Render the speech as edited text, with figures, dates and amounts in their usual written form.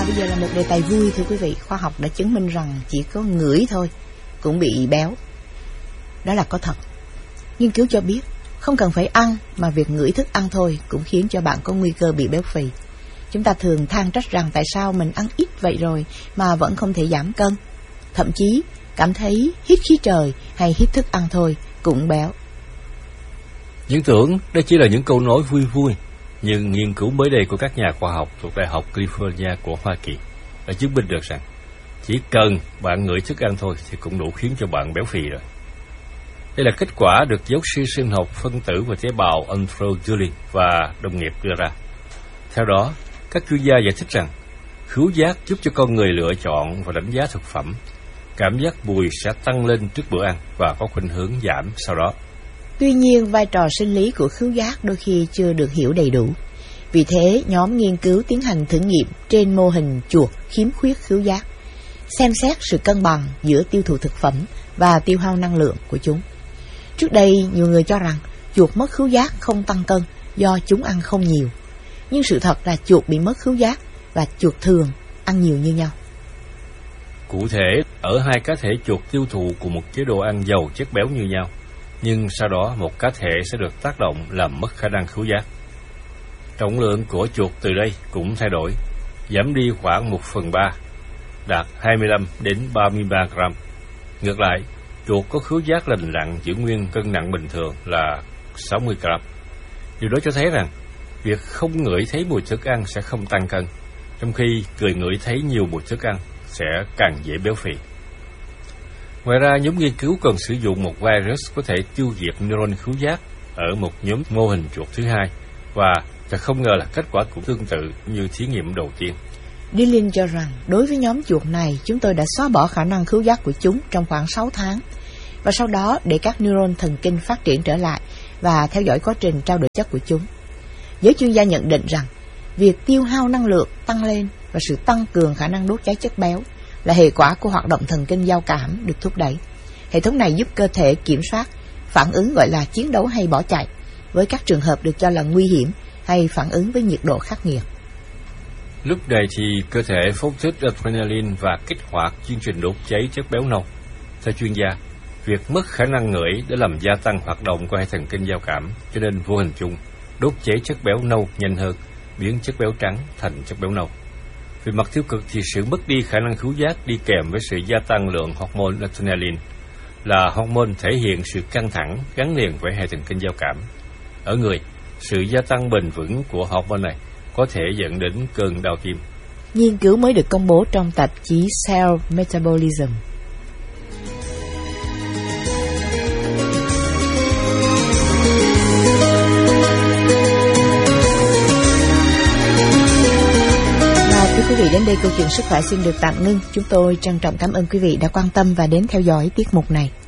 Và bây giờ là một đề tài vui thưa quý vị. Khoa học đã chứng minh rằng chỉ có ngửi thôi cũng bị béo. Đó là có thật. Nghiên cứu cho biết không cần phải ăn mà việc ngửi thức ăn thôi cũng khiến cho bạn có nguy cơ bị béo phì. Chúng ta thường than trách rằng tại sao mình ăn ít vậy rồi mà vẫn không thể giảm cân. Thậm chí cảm thấy hít khí trời hay hít thức ăn thôi cũng béo. Những tưởng đó chỉ là những câu nói vui vui, nhưng nghiên cứu mới đây của các nhà khoa học thuộc Đại học California của Hoa Kỳ đã chứng minh được rằng chỉ cần bạn ngửi thức ăn thôi thì cũng đủ khiến cho bạn béo phì rồi. Đây là kết quả được giáo sư sinh học phân tử và tế bào Andrew Dulin và đồng nghiệp đưa ra. Theo đó, các chuyên gia giải thích rằng khứu giác giúp cho con người lựa chọn và đánh giá thực phẩm. Cảm giác mùi sẽ tăng lên trước bữa ăn và có khuynh hướng giảm sau đó. Tuy nhiên, vai trò sinh lý của khứu giác đôi khi chưa được hiểu đầy đủ. Vì thế, nhóm nghiên cứu tiến hành thử nghiệm trên mô hình chuột khiếm khuyết khứu giác, xem xét sự cân bằng giữa tiêu thụ thực phẩm và tiêu hao năng lượng của chúng. Trước đây, nhiều người cho rằng chuột mất khứu giác không tăng cân do chúng ăn không nhiều. Nhưng sự thật là chuột bị mất khứu giác và chuột thường ăn nhiều như nhau. Cụ thể, ở hai cá thể chuột tiêu thụ cùng một chế độ ăn giàu chất béo như nhau, nhưng sau đó một cá thể sẽ được tác động làm mất khả năng khứu giác. Trọng lượng của chuột từ đây cũng thay đổi, giảm đi khoảng 1/3, đạt 25 đến 33 gram. Ngược lại, chuột có khứu giác lành lặn giữ nguyên cân nặng bình thường là 60 gram. Điều đó cho thấy rằng việc không ngửi thấy mùi thức ăn sẽ không tăng cân, trong khi cười ngửi thấy nhiều mùi thức ăn sẽ càng dễ béo phì. Ngoài ra, nhóm nghiên cứu còn sử dụng một virus có thể tiêu diệt neuron khứu giác ở một nhóm mô hình chuột thứ hai, và thật không ngờ là kết quả cũng tương tự như thí nghiệm đầu tiên. Dillon cho rằng đối với nhóm chuột này, chúng tôi đã xóa bỏ khả năng khứu giác của chúng trong khoảng 6 tháng, và sau đó để các neuron thần kinh phát triển trở lại và theo dõi quá trình trao đổi chất của chúng. Giới chuyên gia nhận định rằng việc tiêu hao năng lượng tăng lên và sự tăng cường khả năng đốt cháy chất béo là hệ quả của hoạt động thần kinh giao cảm được thúc đẩy. Hệ thống này giúp cơ thể kiểm soát phản ứng gọi là chiến đấu hay bỏ chạy với các trường hợp được cho là nguy hiểm hay phản ứng với nhiệt độ khắc nghiệt. Lúc này thì cơ thể phóng thích adrenaline và kích hoạt chương trình đốt cháy chất béo nâu. Theo chuyên gia, việc mất khả năng ngửi đã làm gia tăng hoạt động của hệ thần kinh giao cảm, cho nên vô hình chung đốt cháy chất béo nâu nhanh hơn, biến chất béo trắng thành chất béo nâu. Về mặt tiêu cực thì sự mất đi khả năng khứu giác đi kèm với sự gia tăng lượng hormone adrenaline, là hormone thể hiện sự căng thẳng gắn liền với hệ thần kinh giao cảm. Ở người, sự gia tăng bền vững của hormone này có thể dẫn đến cơn đau tim. Nghiên cứu mới được công bố trong tạp chí Cell Metabolism. Thưa quý vị, đến đây câu chuyện sức khỏe xin được tạm ngưng. Chúng tôi trân trọng cảm ơn quý vị đã quan tâm và đến theo dõi tiết mục này.